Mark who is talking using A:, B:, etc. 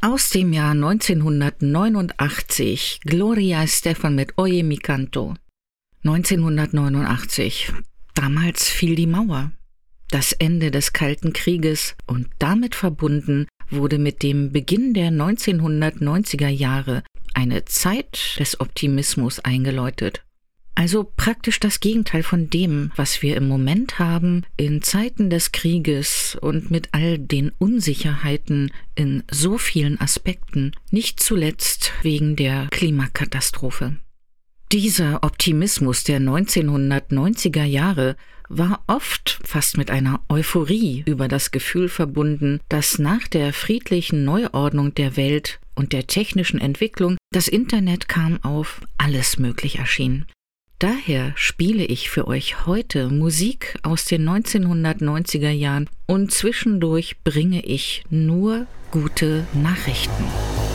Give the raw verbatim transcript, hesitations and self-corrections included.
A: Aus dem Jahr neunzehnhundertneunundachtzig, Gloria Estefan mit Oye mi canto. neunzehnhundertneunundachtzig, damals fiel die Mauer. Das Ende des Kalten Krieges und damit verbunden wurde mit dem Beginn der neunzehnhundertneunziger Jahre eine Zeit des Optimismus eingeläutet. Also praktisch das Gegenteil von dem, was wir im Moment haben in Zeiten des Krieges und mit all den Unsicherheiten in so vielen Aspekten, nicht zuletzt wegen der Klimakatastrophe. Dieser Optimismus der neunzehnhundertneunziger Jahre war oft fast mit einer Euphorie über das Gefühl verbunden, dass nach der friedlichen Neuordnung der Welt und der technischen Entwicklung das Internet kam auf, alles möglich erschien. Daher spiele ich für euch heute Musik aus den neunzehnhundertneunziger Jahren und zwischendurch bringe ich nur gute Nachrichten.